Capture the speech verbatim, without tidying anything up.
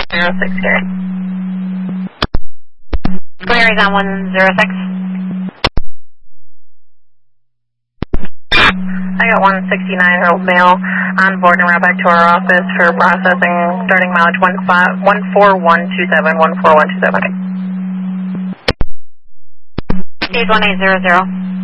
zero six here. Queries on one zero six. I got one sixty-nine year old male on board and route back to our office for processing, starting mileage one four one two seven, one four one two seven. Stage one eight zero zero.